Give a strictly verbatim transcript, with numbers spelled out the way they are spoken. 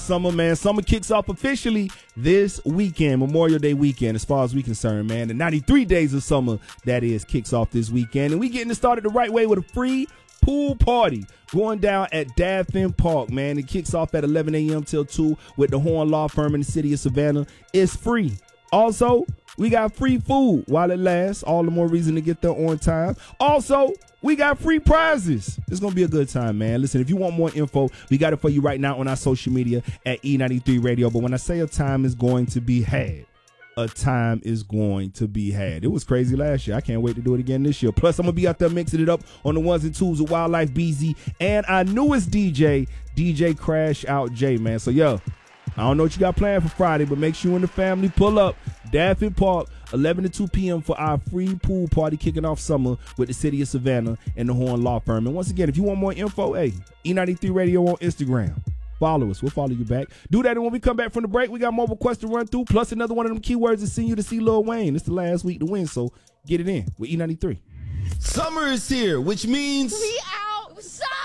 Summer, man. Summer kicks off officially this weekend, Memorial Day weekend, as far as we concerned, man. The ninety-three days of summer, that is, kicks off this weekend. And we getting it started the right way with a free pool party going down at Daffin Park, man. It kicks off at eleven a.m. till two with the Horn Law Firm in the city of Savannah. It's free. Also, we got free food while it lasts. All the more reason to get there on time. Also, we got free prizes. It's going to be a good time, man. Listen, if you want more info, we got it for you right now on our social media at E ninety-three Radio. But when I say a time is going to be had, a time is going to be had. It was crazy last year. I can't wait to do it again this year. Plus, I'm going to be out there mixing it up on the ones and twos with Wildlife B Z and our newest D J, D J Crash Out J, man. So, yo, I don't know what you got planned for Friday, but make sure you and the family pull up. Daffin Park, eleven to two p.m. for our free pool party kicking off summer with the city of Savannah and the Horn Law Firm. And once again, if you want more info, hey, E ninety-three Radio on Instagram. Follow us. We'll follow you back. Do that, and when we come back from the break, we got more requests to run through, plus another one of them keywords to send you to see Lil Wayne. It's the last week to win, so get it in with E ninety-three. Summer is here, which means... We outside!